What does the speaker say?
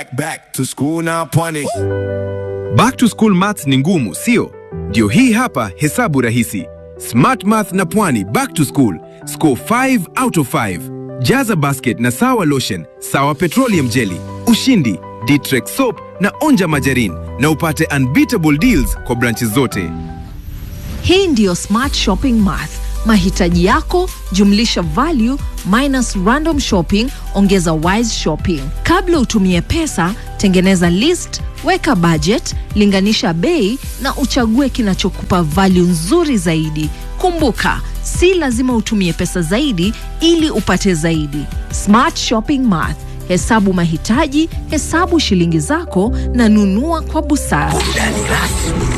Back to school now, Pwani. Back to school maths ni ngumu, sio? Ndio hii hapa hesabu rahisi. Smart Math na Pwani back to school. Score 5 out of 5. Jaza basket na sawa lotion, sawa petroleum jelly, ushindi, Ditrex soap na onja majarin na upate unbeatable deals kwa branches zote. Hii ndio Smart Shopping Math. Mahitaji yako jumlisha value minus random shopping ongeza wise shopping. Kabla utumie pesa, tengeneza list, weka budget, linganisha bei na uchague kinachokupa value nzuri zaidi. Kumbuka, si lazima utumie pesa zaidi ili upate zaidi. Smart Shopping Math. Hesabu mahitaji, hesabu shilingi zako na nunua kwa busara.